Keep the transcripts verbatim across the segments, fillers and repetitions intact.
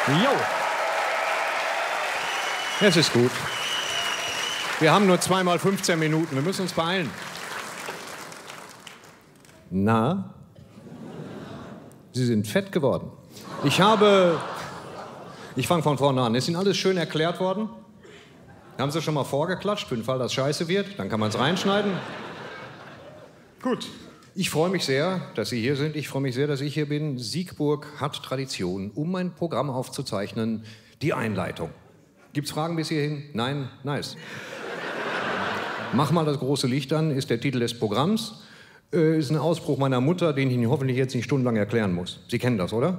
Jo. Es ist gut. Wir haben nur zweimal fünfzehn Minuten. Wir müssen uns beeilen. Na? Sie sind fett geworden. Ich habe... Ich fange von vorne an. Ist Ihnen alles schön erklärt worden? Haben Sie schon mal vorgeklatscht, für den Fall, dass scheiße wird? Dann kann man es reinschneiden. Gut. Ich freue mich sehr, dass Sie hier sind. Ich freue mich sehr, dass ich hier bin. Siegburg hat Tradition, um ein Programm aufzuzeichnen. Die Einleitung. Gibt's Fragen bis hierhin? Nein? Nice. Mach mal das große Licht an, ist der Titel des Programms. Äh, ist ein Ausspruch meiner Mutter, den ich Ihnen hoffentlich jetzt nicht stundenlang erklären muss. Sie kennen das, oder?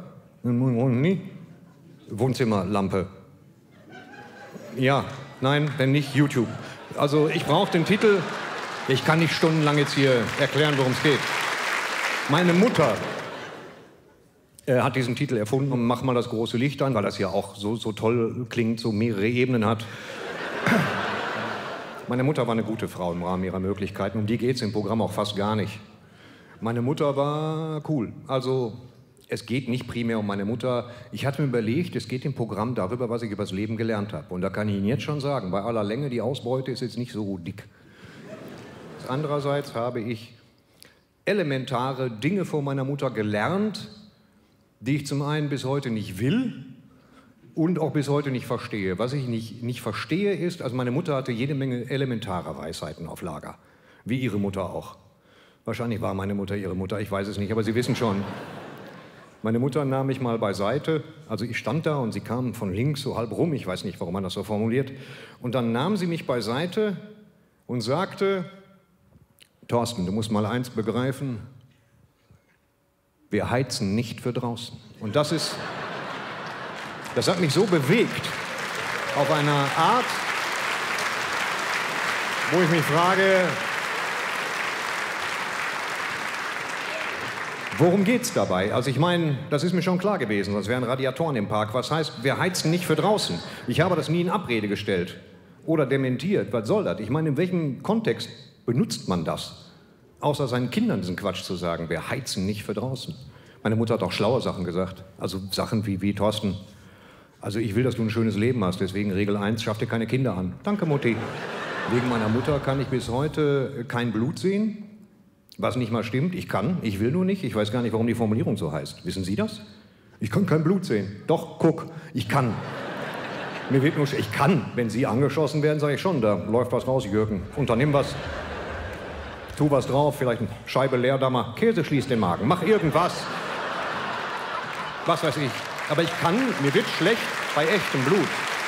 Wohnzimmerlampe. Ja, nein, wenn nicht, YouTube. Also ich brauche den Titel. Ich kann nicht stundenlang jetzt hier erklären, worum es geht. Meine Mutter äh, hat diesen Titel erfunden und mach mal das große Licht an, weil das ja auch so, so toll klingt, so mehrere Ebenen hat. Meine Mutter war eine gute Frau im Rahmen ihrer Möglichkeiten. Um die geht es im Programm auch fast gar nicht. Meine Mutter war cool. Also es geht nicht primär um meine Mutter. Ich hatte mir überlegt, es geht im Programm darüber, was ich über das Leben gelernt habe. Und da kann ich Ihnen jetzt schon sagen, bei aller Länge, die Ausbeute ist jetzt nicht so dick. Andererseits habe ich elementare Dinge von meiner Mutter gelernt, die ich zum einen bis heute nicht will und auch bis heute nicht verstehe. Was ich nicht, nicht verstehe ist, also meine Mutter hatte jede Menge elementarer Weisheiten auf Lager, wie ihre Mutter auch. Wahrscheinlich war meine Mutter ihre Mutter, ich weiß es nicht, aber Sie wissen schon. Meine Mutter nahm mich mal beiseite, also ich stand da und sie kam von links so halb rum, ich weiß nicht, warum man das so formuliert, und dann nahm sie mich beiseite und sagte: Thorsten, du musst mal eins begreifen, wir heizen nicht für draußen. Und das ist, das hat mich so bewegt, auf einer Art, wo ich mich frage, worum geht's dabei? Also ich meine, das ist mir schon klar gewesen, sonst wären Radiatoren im Park. Was heißt, wir heizen nicht für draußen? Ich habe das nie in Abrede gestellt oder dementiert. Was soll das? Ich meine, in welchem Kontext benutzt man das? Außer seinen Kindern diesen Quatsch zu sagen, wir heizen nicht für draußen. Meine Mutter hat auch schlaue Sachen gesagt. Also Sachen wie, wie Thorsten, also ich will, dass du ein schönes Leben hast, deswegen Regel eins, schaff dir keine Kinder an. Danke, Mutti. Wegen meiner Mutter kann ich bis heute kein Blut sehen, was nicht mal stimmt. Ich kann, ich will nur nicht. Ich weiß gar nicht, warum die Formulierung so heißt. Wissen Sie das? Ich kann kein Blut sehen. Doch, guck, ich kann. Mir wird nur, ich kann. Wenn Sie angeschossen werden, sage ich schon, da läuft was raus, Jürgen. Unternimm was. Tu was drauf, vielleicht eine Scheibe Leerdammer. Käse schließt den Magen. Mach irgendwas. Was weiß ich. Aber ich kann, mir wird schlecht bei echtem Blut.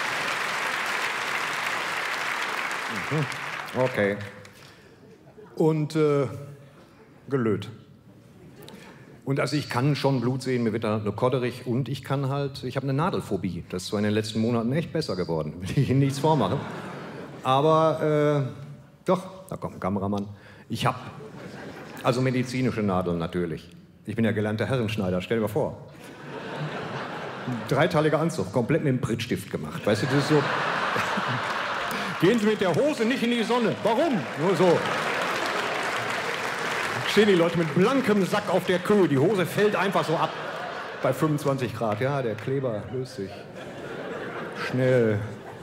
Mhm. Okay. Und äh, gelöt. Und also ich kann schon Blut sehen, mir wird da nur kodderig und ich kann halt, ich habe eine Nadelphobie. Das ist zwar in den letzten Monaten echt besser geworden, will ich Ihnen nichts vormachen. Aber äh, doch, da kommt ein Kameramann. Ich habe, also medizinische Nadeln natürlich. Ich bin ja gelernter Herrenschneider, stell dir mal vor. Ein dreiteiliger Anzug, komplett mit einem Prittstift gemacht. Weißt du, das ist so... Gehen Sie mit der Hose nicht in die Sonne. Warum? Nur so. Stehen die Leute mit blankem Sack auf der Kühe. Die Hose fällt einfach so ab. Bei fünfundzwanzig Grad. Ja, der Kleber löst sich. Schnell.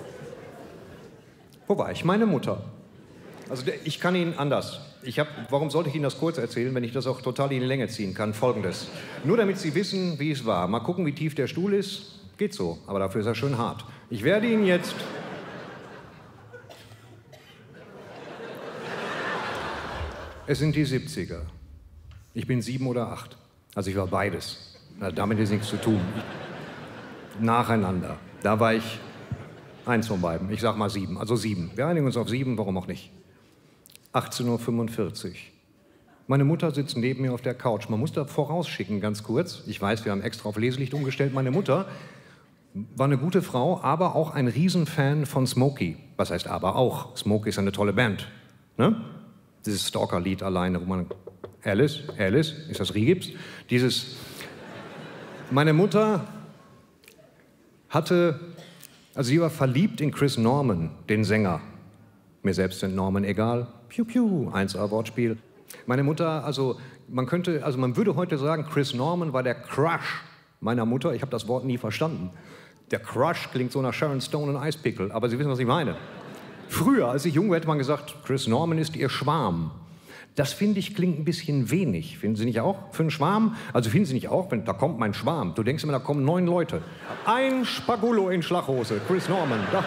Wo war ich? Meine Mutter. Also ich kann Ihnen anders. Ich hab, warum sollte ich Ihnen das kurz erzählen, wenn ich das auch total in die Länge ziehen kann? Folgendes. Nur damit Sie wissen, wie es war. Mal gucken, wie tief der Stuhl ist. Geht so, aber dafür ist er schön hart. Ich werde Ihnen jetzt... Es sind die siebziger. Ich bin sieben oder acht. Also ich war beides. Damit ist nichts zu tun. Nacheinander. Da war ich eins von beiden. Ich sag mal sieben. Also sieben. Wir einigen uns auf sieben, warum auch nicht. achtzehn Uhr fünfundvierzig. Meine Mutter sitzt neben mir auf der Couch. Man muss da vorausschicken, ganz kurz. Ich weiß, wir haben extra auf Leselicht umgestellt. Meine Mutter war eine gute Frau, aber auch ein Riesenfan von Smokey. Was heißt aber auch? Smokey ist eine tolle Band. Ne? Dieses Stalker-Lied alleine, wo man... Alice, Alice, ist das Rigips? Dieses... Meine Mutter hatte... Also sie war verliebt in Chris Norman, den Sänger. Mir selbst sind Norman egal. Piu, piu, eins A Wortspiel. Meine Mutter, also man könnte, also man würde heute sagen, Chris Norman war der Crush meiner Mutter. Ich habe das Wort nie verstanden. Der Crush klingt so nach Sharon Stone und Ice Pickle, aber Sie wissen, was ich meine. Früher, als ich jung war, hätte man gesagt, Chris Norman ist ihr Schwarm. Das, finde ich, klingt ein bisschen wenig. Finden Sie nicht auch? Für einen Schwarm? Also finden Sie nicht auch, wenn da kommt mein Schwarm. Du denkst immer, da kommen neun Leute. Ein Spagullo in Schlachhose, Chris Norman. Da.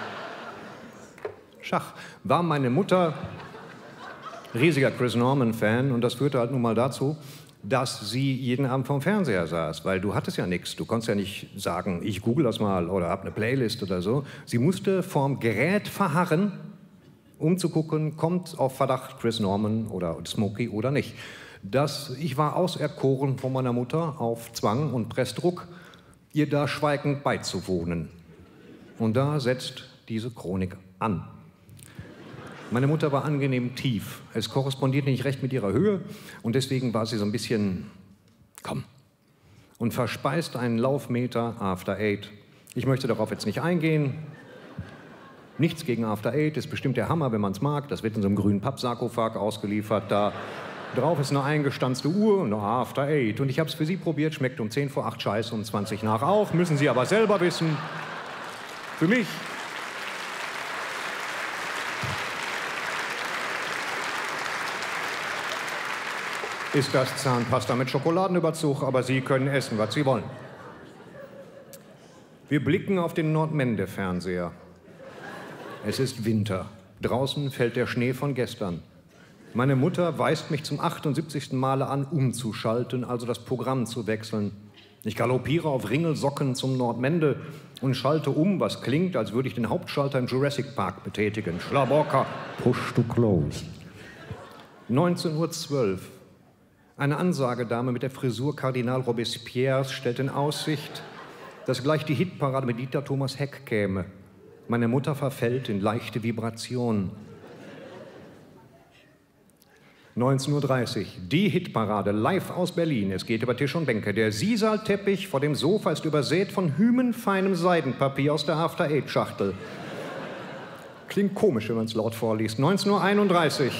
Schach. War meine Mutter riesiger Chris Norman-Fan und das führte halt nun mal dazu, dass sie jeden Abend vorm Fernseher saß, weil du hattest ja nichts. Du konntest ja nicht sagen, ich google das mal oder hab eine Playlist oder so. Sie musste vorm Gerät verharren, um zu gucken, kommt auf Verdacht Chris Norman oder Smokey oder nicht. Das, ich war auserkoren von meiner Mutter auf Zwang und Pressdruck, ihr da schweigend beizuwohnen. Und da setzt diese Chronik an. Meine Mutter war angenehm tief. Es korrespondierte nicht recht mit ihrer Höhe und deswegen war sie so ein bisschen, komm, und verspeist einen Laufmeter After Eight. Ich möchte darauf jetzt nicht eingehen. Nichts gegen After Eight, ist bestimmt der Hammer, wenn man es mag. Das wird in so einem grünen Pappsarkophag ausgeliefert. Da drauf ist eine eingestanzte Uhr und noch After Eight. Und ich habe es für Sie probiert, schmeckt um zehn vor acht scheiße, um zwanzig nach auch. Müssen Sie aber selber wissen. Für mich ist das Zahnpasta mit Schokoladenüberzug, aber Sie können essen, was Sie wollen. Wir blicken auf den Nordmende-Fernseher. Es ist Winter. Draußen fällt der Schnee von gestern. Meine Mutter weist mich zum achtundsiebzigsten Male an, umzuschalten, also das Programm zu wechseln. Ich galoppiere auf Ringelsocken zum Nordmende und schalte um, was klingt, als würde ich den Hauptschalter im Jurassic Park betätigen. Schlabocka, push to close. neunzehn Uhr zwölf. Eine Ansagedame mit der Frisur Kardinal Robespierres stellt in Aussicht, dass gleich die Hitparade mit Dieter Thomas Heck käme. Meine Mutter verfällt in leichte Vibration. neunzehn Uhr dreißig. Die Hitparade live aus Berlin. Es geht über Tisch und Bänke. Der Sisal-Teppich vor dem Sofa ist übersät von hymenfeinem Seidenpapier aus der After Eight-Schachtel. Klingt komisch, wenn man es laut vorliest. neunzehn Uhr einunddreißig.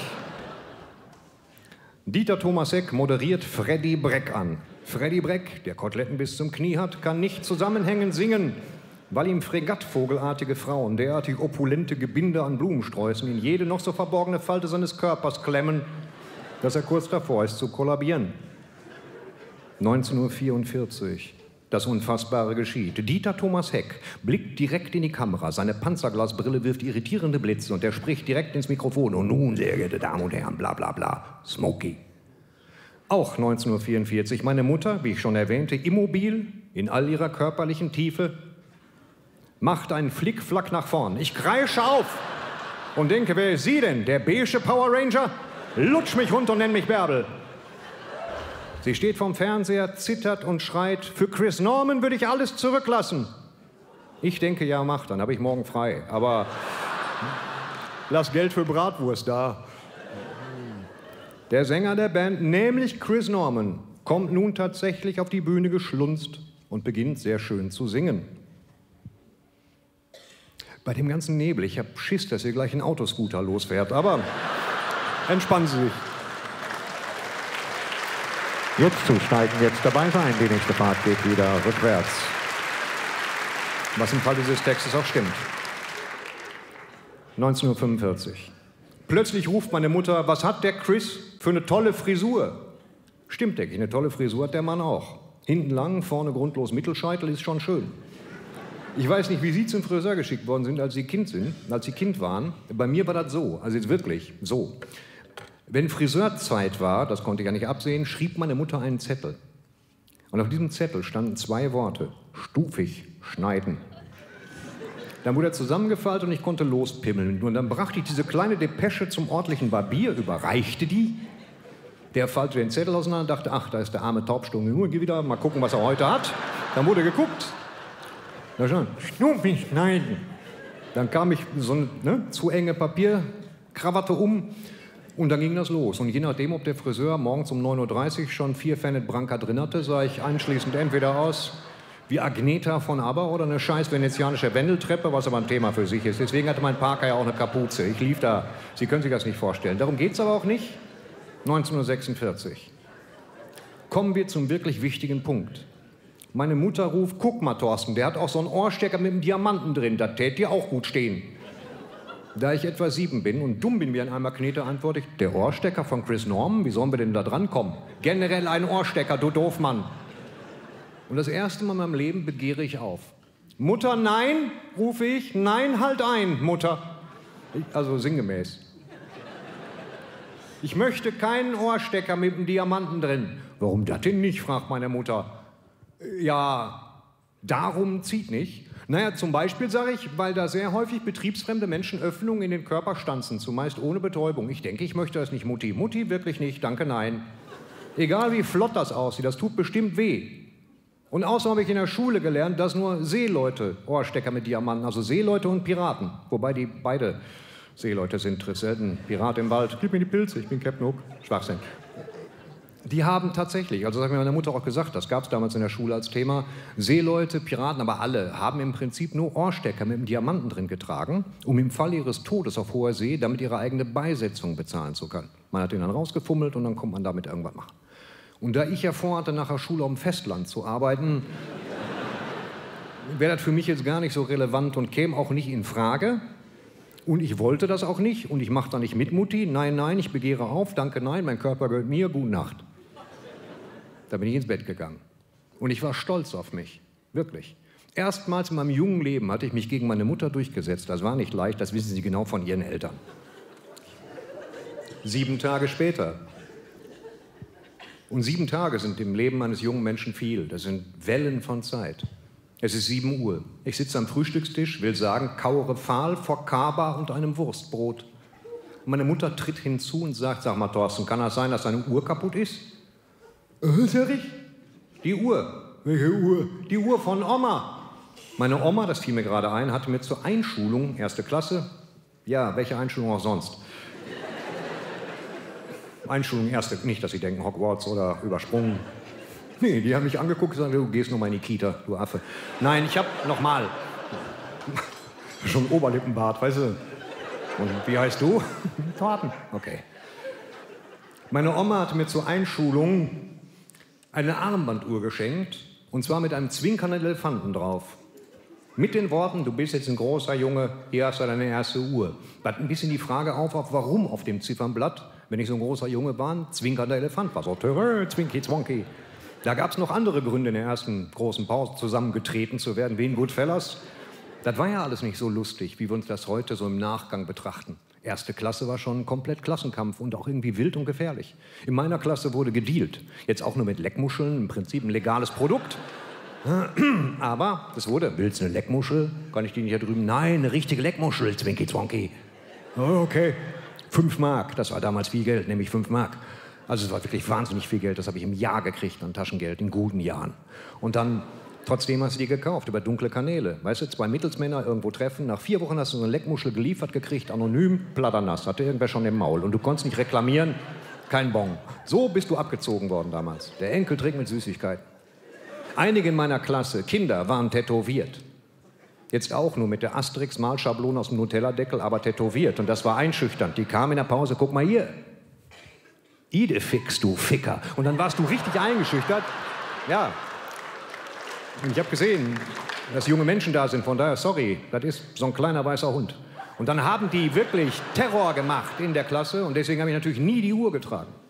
Dieter Thomas Heck moderiert Freddy Breck an. Freddy Breck, der Koteletten bis zum Knie hat, kann nicht zusammenhängend singen, weil ihm fregattvogelartige Frauen derartig opulente Gebinde an Blumensträußen in jede noch so verborgene Falte seines Körpers klemmen, dass er kurz davor ist zu kollabieren. neunzehn Uhr vierundvierzig. Das Unfassbare geschieht. Dieter Thomas Heck blickt direkt in die Kamera. Seine Panzerglasbrille wirft irritierende Blitze und er spricht direkt ins Mikrofon. Und nun, sehr geehrte Damen und Herren, bla bla bla, Smokey. Auch neunzehn Uhr vierundvierzig. Meine Mutter, wie ich schon erwähnte, immobil, in all ihrer körperlichen Tiefe, macht einen Flickflack nach vorn. Ich kreische auf und denke, wer ist sie denn? Der beige Power Ranger? Lutsch mich runter und nenn mich Bärbel. Sie steht vorm Fernseher, zittert und schreit, für Chris Norman würde ich alles zurücklassen. Ich denke, ja, mach, dann habe ich morgen frei. Aber lass Geld für Bratwurst da. Der Sänger der Band, nämlich Chris Norman, kommt nun tatsächlich auf die Bühne geschlunzt und beginnt sehr schön zu singen. Bei dem ganzen Nebel, ich habe Schiss, dass hier gleich ein Autoscooter losfährt, aber entspannen Sie sich. Jetzt zusteigen, jetzt dabei sein, die nächste Fahrt geht wieder rückwärts. Was im Fall dieses Textes auch stimmt. neunzehn Uhr fünfundvierzig. Plötzlich ruft meine Mutter, was hat der Chris für eine tolle Frisur? Stimmt, denke ich, eine tolle Frisur hat der Mann auch. Hinten lang, vorne grundlos Mittelscheitel, ist schon schön. Ich weiß nicht, wie Sie zum Friseur geschickt worden sind, als Sie Kind sind, als Sie Kind waren. Bei mir war das so, also jetzt wirklich so. Wenn Friseurzeit war, das konnte ich ja nicht absehen, schrieb meine Mutter einen Zettel. Und auf diesem Zettel standen zwei Worte, stufig schneiden. Dann wurde er zusammengefaltet und ich konnte lospimmeln. Und dann brachte ich diese kleine Depesche zum örtlichen Barbier, überreichte die. Der faltete den Zettel auseinander, dachte, ach, da ist der arme Taubstumme. Nur geh wieder, mal gucken, was er heute hat. Dann wurde geguckt. Da stand, stufig schneiden. Dann kam ich so eine ne, zu enge Papierkrawatte um. Und dann ging das los. Und je nachdem, ob der Friseur morgens um neun Uhr dreißig schon vier Fenet Branca drin hatte, sah ich anschließend entweder aus wie Agneta von ABBA oder eine scheiß venezianische Wendeltreppe, was aber ein Thema für sich ist. Deswegen hatte mein Parker ja auch eine Kapuze. Ich lief da, Sie können sich das nicht vorstellen. Darum geht es aber auch nicht. neunzehn Uhr sechsundvierzig. Kommen wir zum wirklich wichtigen Punkt. Meine Mutter ruft, guck mal, Thorsten, der hat auch so einen Ohrstecker mit einem Diamanten drin, das täte dir auch gut stehen. Da ich etwa sieben bin und dumm bin wie ein Eimer Knete, antworte ich, der Ohrstecker von Chris Norman, wie sollen wir denn da dran kommen? Generell ein Ohrstecker, du Doofmann. Und das erste Mal in meinem Leben begehre ich auf. Mutter, nein, rufe ich, nein, halt ein, Mutter. Ich, also sinngemäß. Ich möchte keinen Ohrstecker mit einem Diamanten drin. Warum das denn nicht, fragt meine Mutter. Ja, darum zieht nicht. Naja, zum Beispiel sage ich, weil da sehr häufig betriebsfremde Menschen Öffnungen in den Körper stanzen, zumeist ohne Betäubung. Ich denke, ich möchte das nicht, Mutti. Mutti, wirklich nicht, danke, nein. Egal wie flott das aussieht, das tut bestimmt weh. Und außerdem habe ich in der Schule gelernt, dass nur Seeleute Ohrstecker mit Diamanten, also Seeleute und Piraten, wobei die beide Seeleute sind, tritt selten Pirat im Wald. Gib mir die Pilze, ich bin Captain Hook. Schwachsinn. Die haben tatsächlich, also das hat mir meine Mutter auch gesagt, das gab es damals in der Schule als Thema, Seeleute, Piraten, aber alle haben im Prinzip nur Ohrstecker mit einem Diamanten drin getragen, um im Fall ihres Todes auf hoher See damit ihre eigene Beisetzung bezahlen zu können. Man hat ihn dann rausgefummelt und dann kommt man damit irgendwas machen. Und da ich ja vorhatte, nach der Schule auf dem Festland zu arbeiten, wäre das für mich jetzt gar nicht so relevant und käme auch nicht in Frage. Und ich wollte das auch nicht und ich mache da nicht mit, Mutti. Nein, nein, ich begehre auf, danke, nein, mein Körper gehört mir, gute Nacht. Da bin ich ins Bett gegangen. Und ich war stolz auf mich, wirklich. Erstmals in meinem jungen Leben hatte ich mich gegen meine Mutter durchgesetzt. Das war nicht leicht, das wissen Sie genau von Ihren Eltern. Sieben Tage später. Und sieben Tage sind im Leben eines jungen Menschen viel. Das sind Wellen von Zeit. Es ist sieben Uhr. Ich sitze am Frühstückstisch, will sagen, kauere fahl vor Kaba und einem Wurstbrot. Und meine Mutter tritt hinzu und sagt, sag mal, Thorsten, kann das sein, dass deine Uhr kaputt ist? Äh, sag ich. Die Uhr. Welche Uhr? Die Uhr von Oma. Meine Oma, das fiel mir gerade ein, hatte mir zur Einschulung, erste Klasse, ja, welche Einschulung auch sonst. Einschulung, erste, nicht, dass Sie denken, Hogwarts oder übersprungen. Nee, die haben mich angeguckt und gesagt, du gehst noch mal in die Kita, du Affe. Nein, ich hab, noch mal, schon Oberlippenbart, weißt du. Und wie heißt du? Thorsten. Okay. Meine Oma hatte mir zur Einschulung eine Armbanduhr geschenkt, und zwar mit einem zwinkernden Elefanten drauf. Mit den Worten, du bist jetzt ein großer Junge, hier hast du deine erste Uhr. Da hat ein bisschen die Frage auf, auf, warum auf dem Ziffernblatt, wenn ich so ein großer Junge war, ein zwinkernder Elefant war. So, törö, zwinki, zwonki. Da gab es noch andere Gründe, in der ersten großen Pause zusammengetreten zu werden, wie in Goodfellas. Das war ja alles nicht so lustig, wie wir uns das heute so im Nachgang betrachten. Erste Klasse war schon komplett Klassenkampf und auch irgendwie wild und gefährlich. In meiner Klasse wurde gedealt. Jetzt auch nur mit Leckmuscheln, im Prinzip ein legales Produkt. Aber es wurde, willst du eine Leckmuschel? Kann ich die nicht hier drüben? Nein, eine richtige Leckmuschel, zwinki, zwonki. Oh, okay. Fünf Mark, das war damals viel Geld, nämlich fünf Mark. Also es war wirklich wahnsinnig viel Geld, das habe ich im Jahr gekriegt an Taschengeld, in guten Jahren. Und dann, trotzdem hast du die gekauft, über dunkle Kanäle. Weißt du, zwei Mittelsmänner irgendwo treffen, nach vier Wochen hast du so eine Leckmuschel geliefert gekriegt, anonym, platternass, hatte irgendwer schon im Maul. Und du konntest nicht reklamieren, kein Bon. So bist du abgezogen worden damals. Der Enkel trinkt mit Süßigkeiten. Einige in meiner Klasse, Kinder, waren tätowiert. Jetzt auch nur mit der Asterix-Malschablone aus dem Nutella-Deckel, aber tätowiert. Und das war einschüchternd. Die kamen in der Pause, guck mal hier. Idefix, du Ficker. Und dann warst du richtig eingeschüchtert. Ja. Und ich habe gesehen, dass junge Menschen da sind. Von daher, sorry, das ist so ein kleiner weißer Hund. Und dann haben die wirklich Terror gemacht in der Klasse. Und deswegen habe ich natürlich nie die Uhr getragen.